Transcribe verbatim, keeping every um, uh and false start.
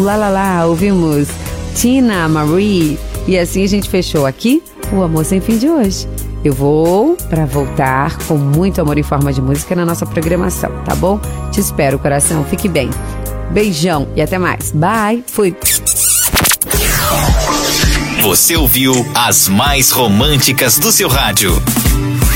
Lá Lá Lá, ouvimos Tina Marie. E assim a gente fechou aqui o Amor Sem Fim de hoje. Eu vou para voltar com muito amor em forma de música na nossa programação, tá bom? Te espero, coração. Fique bem. Beijão e até mais. Bye. Fui. Você ouviu as mais românticas do seu rádio.